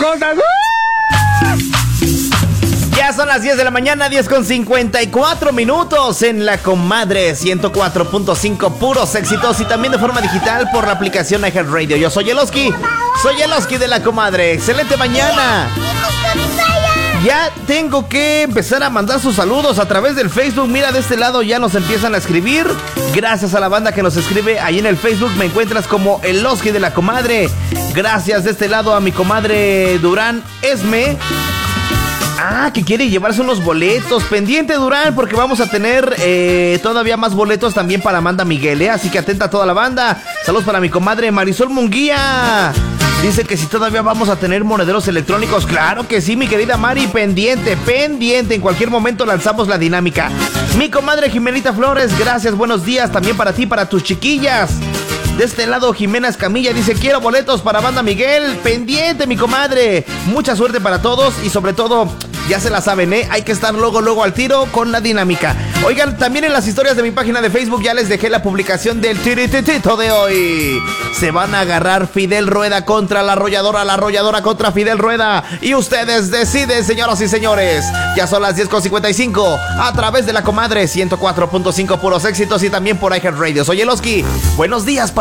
cosas. Ya son las 10 de la mañana, 10:54 en La Comadre 104.5, puros éxitos y también de forma digital por la aplicación iHeartRadio. Yo soy Eloski de La Comadre. Excelente mañana. Ya tengo que empezar a mandar sus saludos a través del Facebook. Mira, de este lado ya nos empiezan a escribir. Gracias a la banda que nos escribe ahí en el Facebook. Me encuentras como Eloski de La Comadre. Gracias de este lado a mi comadre Durán Esme. Que quiere llevarse unos boletos. Pendiente, Durán, porque vamos a tener todavía más boletos también para Amanda Miguel, Así que atenta a toda la banda. Saludos para mi comadre Marisol Munguía. Dice que si todavía vamos a tener monederos electrónicos. Claro que sí, mi querida Mari. Pendiente. En cualquier momento lanzamos la dinámica. Mi comadre Jimenita Flores, gracias, buenos días. También para ti, para tus chiquillas. De este lado, Jimena Escamilla dice: quiero boletos para Banda Miguel. Pendiente, mi comadre. Mucha suerte para todos y sobre todo, ya se la saben, hay que estar luego al tiro con la dinámica. Oigan, también en las historias de mi página de Facebook ya les dejé la publicación del tirititito de hoy. Se van a agarrar Fidel Rueda contra la arrolladora contra Fidel Rueda. Y ustedes deciden, señoras y señores. Ya son las 10:55 a través de La Comadre 104.5, puros éxitos y también por iHeartRadio. Soy Eloski. Buenos días para